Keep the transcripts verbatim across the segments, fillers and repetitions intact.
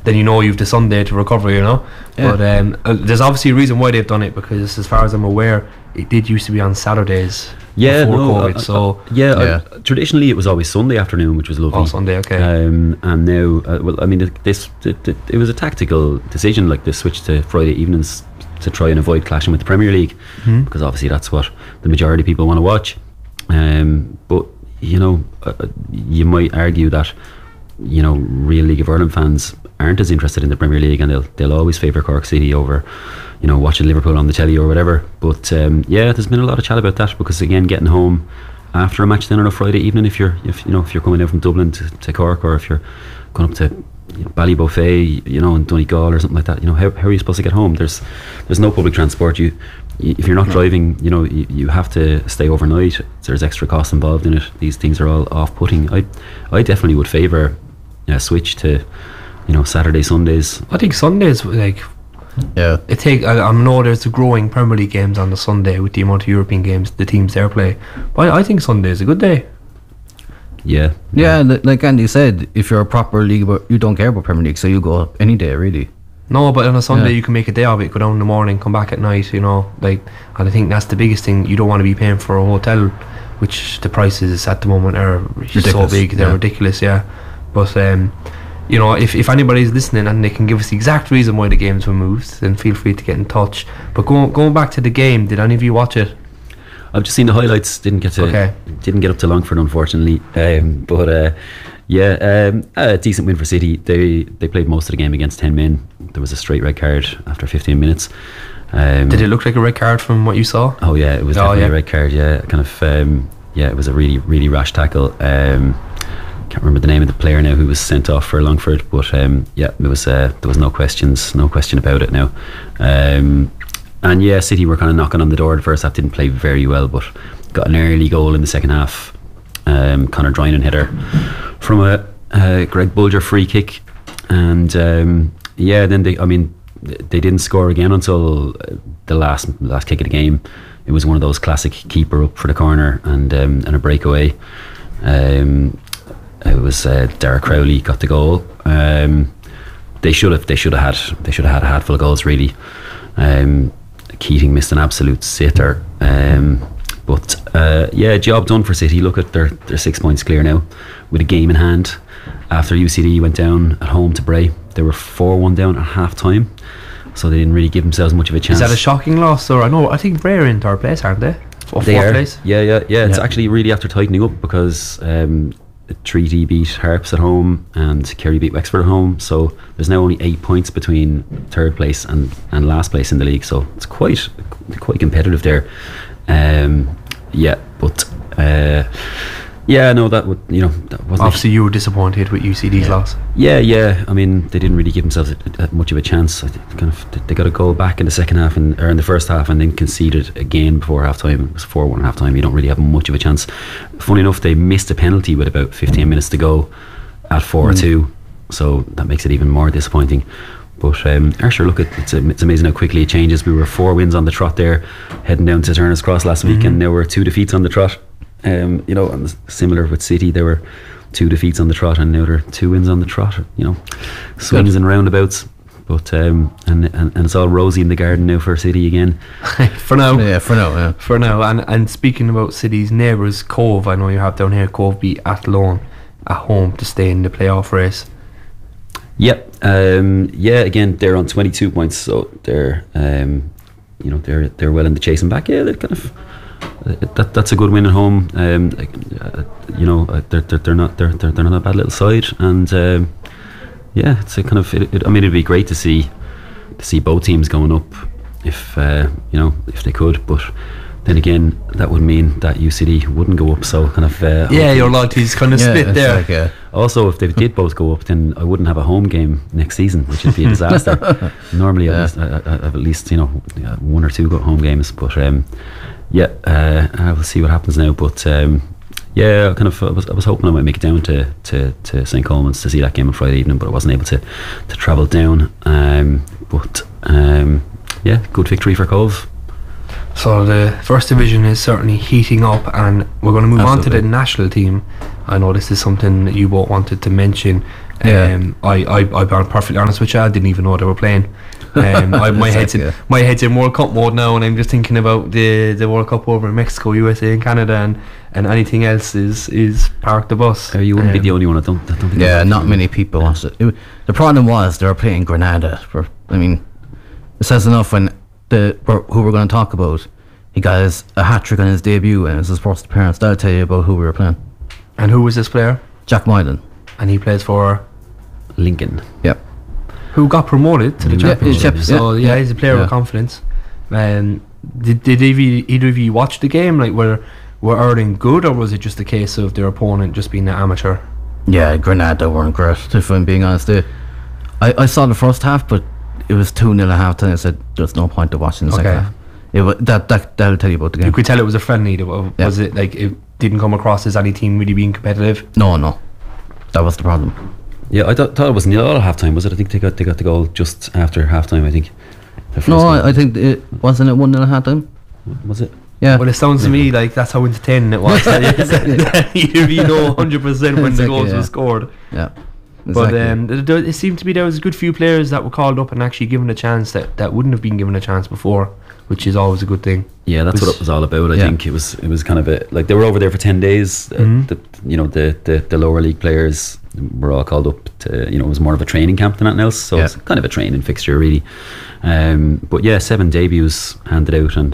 then you know you've the Sunday to recover, you know. Yeah. But um, uh, there's obviously a reason why they've done it, because as far as I'm aware, it did used to be on Saturdays. Yeah, before no, COVID, uh, so uh, yeah, Yeah. uh, traditionally it was always Sunday afternoon, which was lovely. oh, Sunday, okay. Um, and now, uh, well, I mean, it- this it, it, it was a tactical decision, like the switch to Friday evenings to try and avoid clashing with the Premier League, Mhm. because obviously that's what the majority of people want to watch. Um, but you know, uh, uh, you might argue that you know real League of Ireland fans aren't as interested in the Premier League, and they'll they'll always favour Cork City over, you know, watching Liverpool on the telly or whatever. But um, yeah, there's been a lot of chat about that, because again, getting home after a match then on a Friday evening, if you're if you know if you're coming out from Dublin to, to Cork, or if you're going up to you know, Ballybuffet, you know, in Donegal or something like that, you know, how, how are you supposed to get home? There's there's no public transport. You, you if you're not driving, you know, you, you have to stay overnight. There's extra costs involved in it. These things are all off-putting. I I definitely would favour a switch to, you know, Saturday, Sundays. I think Sundays, like, Yeah. it take I, I know there's the growing Premier League games on the Sunday with the amount of European games the teams there play, but I, I think Sunday is a good day. Yeah, Yeah, li- like Andy said, if you're a proper league, but you don't care about Premier League, so you go up any day, really. No, but on a Sunday Yeah. you can make a day of it, go down in the morning, come back at night, you know, like, and I think that's the biggest thing. You don't want to be paying for a hotel, which the prices at the moment are so Ridiculous, big, they're yeah. ridiculous, yeah. But um, you know, if, if anybody's listening and they can give us the exact reason why the games were moved, then feel free to get in touch. But going going back to the game, did any of you watch it? I've just seen the highlights. Didn't get to Okay. didn't get up to Longford, unfortunately. Um, but uh, yeah, um, a decent win for City. They they played most of the game against ten men. There was a straight red card after fifteen minutes. Um, Did it look like a red card from what you saw? Oh yeah, it was Oh, definitely yeah. a red card. Yeah, kind of. Um, yeah, it was a really really rash tackle. Um, can't remember the name of the player now who was sent off for Longford, but um, yeah, it was uh, there was no questions, no question about it now. Um, and yeah, City were kind of knocking on the door. The first half didn't play very well, but got an early goal in the second half. Um, Conor Drynan header from a uh, Greg Bulger free kick, and um, yeah, then they, I mean, they didn't score again until uh, the last last kick of the game. It was one of those classic keeper up for the corner and um, and a breakaway. Um, it was uh, Derek Crowley got the goal. Um, they should have they should have had they should have had a handful of goals really. Um, Keating missed an absolute sitter. Um, but uh, yeah, job done for City. Look at they're they're six points clear now, with a game in hand. After U C D went down at home to Bray, they were four one down at half time, so they didn't really give themselves much of a chance. Is that a shocking loss? Or I know, I think Bray are in third place, aren't they? Or They fourth are. place? Yeah, yeah, yeah. It's Yeah. actually really after tightening up, because um, Treaty beat Harps at home and Kerry beat Wexford at home. So there's now only eight points between third place and, and last place in the league. So it's quite quite competitive there. Um, yeah, but uh, yeah, no, that would you know that wasn't a- Obviously you were disappointed with U C D's Yeah. loss. Yeah, yeah. I mean, they didn't really give themselves a, a, much of a chance. I think kind of they got a goal back in the second half and or in the first half, and then conceded again before half time. It was four one at half time. You don't really have much of a chance. Funny enough, they missed a penalty with about fifteen minutes to go at four Mm. two, so that makes it even more disappointing. But um, Ayrshire, look, at it's, it's amazing how quickly it changes. We were four wins on the trot there, heading down to Turner's Cross last week, and now we're two defeats on the trot. Um, you know, and similar with City, there were two defeats on the trot, and now there are two wins on the trot. You know, swings and roundabouts, but um, and, and and it's all rosy in the garden now for City again. For now. Yeah, for now, yeah. For now, and and speaking about City's neighbours, Cove, I know you have down here, Cove beat Athlone at home to stay in the playoff race. Yep. Um, yeah. Again, they're on twenty-two points, so they're um, you know they're they're well in the chasing back. Yeah, they're kind of. Uh, that that's a good win at home. Um, like, uh, you know, uh, they're, they're they're not they're they're, they're not a bad little side, and um, yeah, it's a kind of. It, it, I mean, it'd be great to see to see both teams going up if uh, you know if they could, but then again, that would mean that U C D wouldn't go up. So kind of uh, Yeah, your loyalty's kind of Yeah, split it's there. like, uh, also, if they did both go up, then I wouldn't have a home game next season, which would be a disaster. Normally, Yeah. at, least, I, I have at least you know uh, one or two go home games, but um, yeah, uh, I will see what happens now. But um, yeah, I kind of I was, I was hoping I might make it down to to, to Saint Coleman's to see that game on Friday evening, but I wasn't able to to travel down. Um, but um, yeah, good victory for Cove. So the first division is certainly heating up, and we're going to move on to Absolutely. the national team. I know this is something that you both wanted to mention. Yeah. Um, I, I, I'll be perfectly honest with you, I didn't even know they were playing. Um, I, my head's in, Yeah. my head's in World Cup mode now, and I'm just thinking about the the World Cup over in Mexico, U S A, and Canada, and, and anything else is is park the bus. Uh, you wouldn't be Um, the only one. I don't. I don't think Yeah, there's- not many people watched it. it. The problem was they were playing Granada. For I mean, it says enough when the who we're going to talk about. He got his, a hat trick on his debut and it's his first appearance. That'll tell you about who we were playing. And who was this player? Jack Moylan. And he plays for Lincoln. Yep. who got promoted to the Yeah, championship. yeah, So yeah, yeah, he's a player yeah. with confidence. Um, did did either, either of you watch the game? Like, were were Ireland good, or was it just a case of their opponent just being an amateur? Yeah, Granada weren't great, if I'm being honest. They, I, I saw the first half, but it was two nil at half time. I said, there's no point of watching the Okay. second half. It wa that, that, that'll tell you about the You game. could tell it was a friendly. though. Yeah. Was it like it didn't come across as any team really being competitive? No, no. That was the problem. Yeah, I th- thought it was nil all at half time. Was it? I think they got they got the goal just after half time. I think. The first No, goal. I, I think it wasn't it one nil at half time? was it? Yeah. Well, it sounds to me like that's how entertaining it was. You really know one hundred percent when the Exactly, goals yeah. were scored. yeah. But Exactly. um, th- th- it seemed to be there was a good few players that were called up and actually given a chance that, that wouldn't have been given a chance before, which is always a good thing. Yeah, that's what it was all about. I Yeah. think it was it was kind of a like they were over there for ten days. Uh, Mhm. the, you know the, the the lower league players were all called up to, you know, it was more of a training camp than anything else. So Yeah. it's kind of a training fixture really. Um, but yeah, seven debuts handed out, and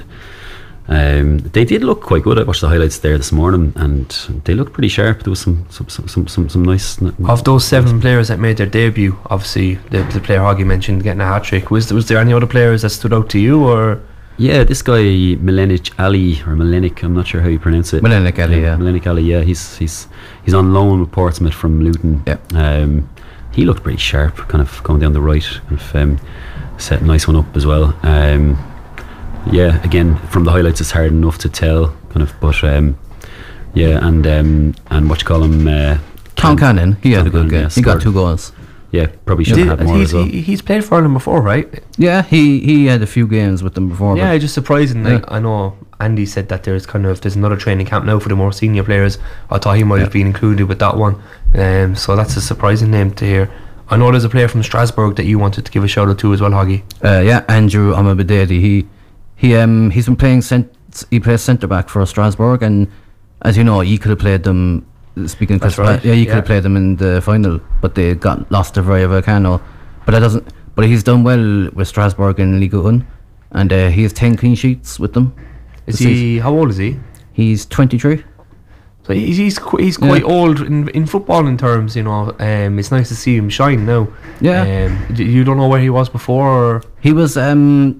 um, they did look quite good. I watched the highlights there this morning, and they looked pretty sharp. There was some some some some, some, some nice. Of those seven players that made their debut, obviously the, the player Hoggy mentioned getting a hat trick. Was was there any other players that stood out to you, or Yeah, this guy Milenic Ali or Milenic, I'm not sure how you pronounce it. Milenic Ali, yeah. Milenic Ali, yeah. He's he's he's on loan with Portsmouth from Luton. Yeah. Um, he looked pretty sharp, kind of going down the right, kind of um, set a nice one up as well. Um, yeah, again from the highlights, it's hard enough to tell, kind of, but um, yeah, and um, and what you call him, uh, Tom Can- Cannon, he had Tom a good Cannon, game. yeah, he got scored. two goals. Yeah, probably should have Did- had more he's, as well. he, he's played for Ireland before, right? Yeah, he, he had a few games with them before. Yeah, but just surprising. Like, Yeah. I know Andy said that there's kind of there's another training camp now for the more senior players. I thought he might have been included with that one. Um, so that's a surprising name to hear. I know there's a player from Strasbourg that you wanted to give a shout out to as well, Hoggy. Uh, yeah, Andrew Amabadedi. He he um he's been playing cent- he plays centre back for Strasbourg, and as you know, he could have played them. Speaking of That's Chris, right, yeah, he yeah. could have played them in the final, but they got lost to Rayo Vallecano. But that doesn't. But he's done well with Strasbourg in Ligue one, and uh, he has ten clean sheets with them. Is This he? How old is he? He's twenty-three. So he's he's, qu- he's Yeah. quite old in in footballing terms, you know. Um, it's nice to see him shine now. Yeah. Um, d- you don't know where he was before, or He was um.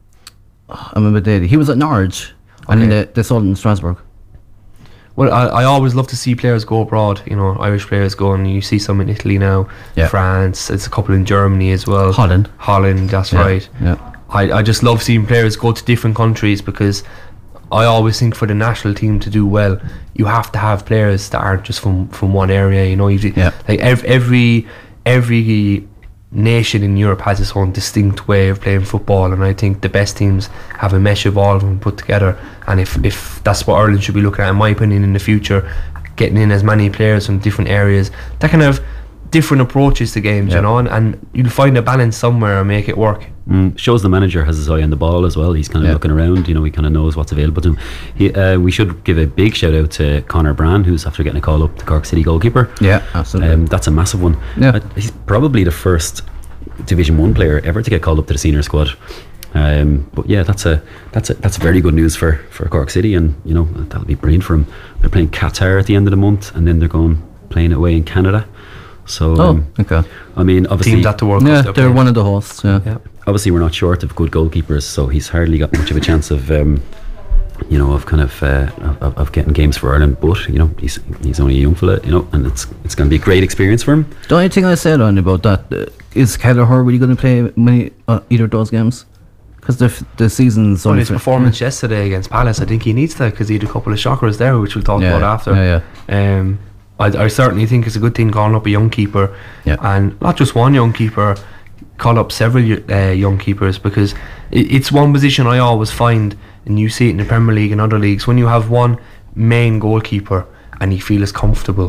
Amabadedi. He was at Norwich, and then Okay. they, they sold him in Strasbourg. well, I, I always love to see players go abroad. You know, Irish players go, and you see some in Italy now, Yeah. France. It's a couple in Germany as well. Holland. Holland, that's Yeah, right. Yeah. I, I just love seeing players go to different countries, because I always think for the national team to do well, you have to have players that aren't just from, from one area. You know, you do, Yeah. like ev- every every nation in Europe has its own distinct way of playing football, and I think the best teams have a mesh of all of them put together. And if if that's what Ireland should be looking at, in my opinion, in the future, getting in as many players from different areas that can have different approaches to games, Yeah. you know, and, and you'll find a balance somewhere and make it work. Mm, shows the manager has his eye on the ball as well. He's kind of Yeah. looking around, you know, he kind of knows what's available to him. He, uh, we should give a big shout out to Conor Brand, who's after getting a call up, the Cork City goalkeeper. Yeah, absolutely. Um, that's a massive one. Yeah. Uh, he's probably the first Division One player ever to get called up to the senior squad. Um, but yeah, that's a that's a that's very good news for, for Cork City, and you know that'll be brilliant for him. They're playing Qatar at the end of the month, and then they're going playing away in Canada. So oh, um, okay. I mean, obviously, Teams at the World Yeah, Cup. they're one of the hosts. Yeah. Yeah. obviously we're not short of good goalkeepers, so he's hardly got much of a chance of um, you know of kind of, uh, of of getting games for Ireland. But you know he's he's only a young fella, you know, and it's it's going to be a great experience for him. The only thing I said on about that uh, is Kelleher really going to play many uh, either of those games, because the f- the season's On only his fin- performance yesterday against Palace, I think he needs to, because he had a couple of shockers there, which we'll talk Yeah, about after. yeah, Um, I, I certainly think it's a good thing calling up a young keeper, Yeah. and not just one young keeper, call up several uh, young keepers, because it, it's one position I always find, and you see it in the Premier League and other leagues, when you have one main goalkeeper and you feel is comfortable,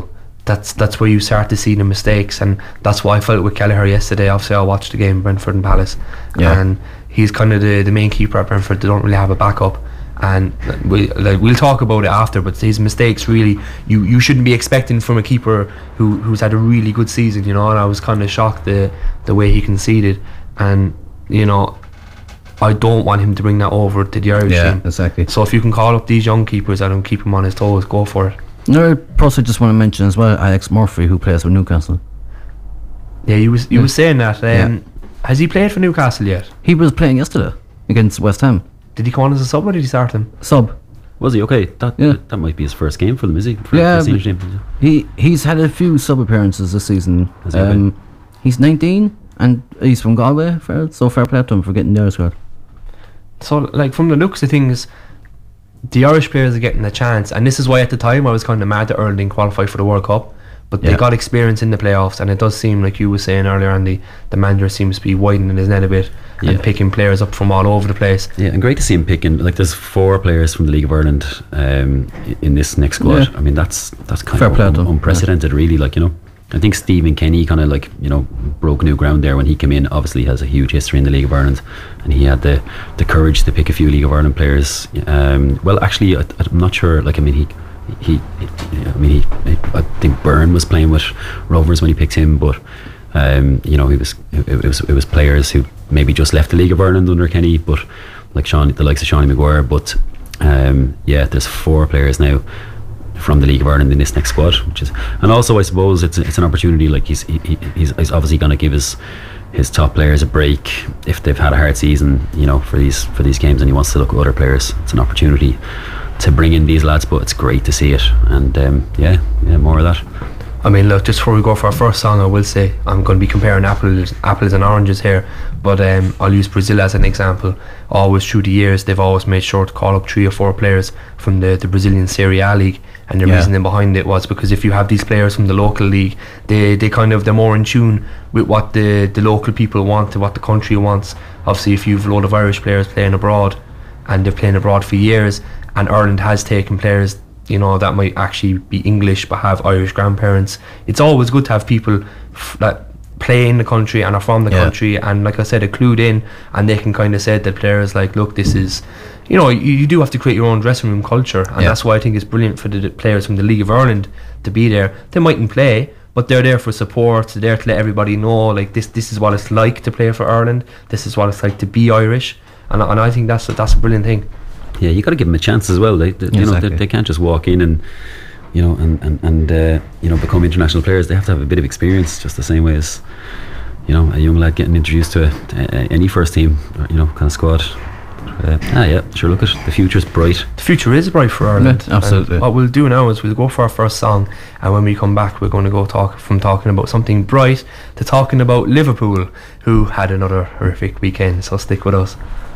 that's that's where you start to see the mistakes, and that's what I felt with Kelleher yesterday. Obviously I watched the game, Brentford and Palace, Yeah. and he's kind of the, the main keeper at Brentford. They don't really have a backup, and we, like, we'll talk about it after, but his mistakes really, you, you shouldn't be expecting from a keeper who, who's had a really good season, you know. And I was kind of shocked the, the way he conceded, and you know, I don't want him to bring that over to the Irish Yeah, team. exactly. So if you can call up these young keepers and keep him on his toes, go for it. No, plus I just want to mention as well Alex Murphy, who plays for Newcastle. Yeah, you was you Yeah. was saying that. Um, Yeah. Has he played for Newcastle yet? He was playing yesterday against West Ham. Did he come on as a sub or did he start him? Sub. Was he okay? That Yeah. that might be his first game for them, is he? For, Yeah, for the but- senior team? He he's had a few sub appearances this season. Has he Um, he's nineteen and he's from Galway. Fair, so fair play to him for getting there as well. So, like, from the looks of things, the Irish players are getting a chance, and this is why at the time I was kind of mad that Ireland didn't qualify for the World Cup. But they Yeah. got experience in the playoffs, and it does seem like you were saying earlier, Andy, the manager seems to be widening his net a bit and Yeah. picking players up from all over the place. Yeah, and great to see him picking. Like, there's four players from the League of Ireland um, i- in this next squad. Yeah. I mean, that's that's kind Fair of play to un- him, unprecedented, really. Like, you know, I think Stephen Kenny kind of like you know broke new ground there when he came in. Obviously, he has a huge history in the League of Ireland, and he had the the courage to pick a few League of Ireland players. Um, well, actually, I, I'm not sure. Like, I mean, he. He, he, I mean, he, I think Byrne was playing with Rovers when he picked him, but um, you know, he was it, it was it was players who maybe just left the League of Ireland under Kenny, but like Sean, the likes of Seanie Maguire. But um, yeah, there's four players now from the League of Ireland in this next squad, which is, and also I suppose it's it's an opportunity. Like he's he, he's, he's obviously going to give his his top players a break if they've had a hard season, you know, for these for these games, and he wants to look at other players. It's an opportunity to bring in these lads, but it's great to see it, and um, yeah, yeah, more of that. I mean, look, just before we go for our first song, I will say I'm going to be comparing apples, apples and oranges here, but um, I'll use Brazil as an example. Always through the years, they've always made sure to call up three or four players from the, the Brazilian Serie A league, and the Yeah. reasoning behind it was because if you have these players from the local league, they, they kind of they're more in tune with what the, the local people want and what the country wants. Obviously, if you've a load of Irish players playing abroad, and they're playing abroad for years, and Ireland has taken players, you know, that might actually be English but have Irish grandparents. It's always good to have people f- that play in the country and are from the Yeah. country, and like I said, are clued in, and they can kind of say to players like, look, this is, you know, you, you do have to create your own dressing room culture, and Yeah. that's why I think it's brilliant for the, the players from the League of Ireland to be there. They mightn't play, but they're there for support. They're there to let everybody know, like, this this is what it's like to play for Ireland. This is what it's like to be Irish, and, and I think that's a, that's a brilliant thing. Yeah, you got to give them a chance as well. They, they you know, Exactly. they, they can't just walk in and you know and and, and uh, you know become international players. They have to have a bit of experience, just the same way as you know a young lad getting introduced to, a, to a, any first team, you know, kind of squad. Uh, ah, yeah, sure. Look at the future's bright. The future is bright for Ireland. Yeah, absolutely. And what we'll do now is we'll go for our first song, and when we come back, we're going to go talk from talking about something bright to talking about Liverpool, who had another horrific weekend. So stick with us.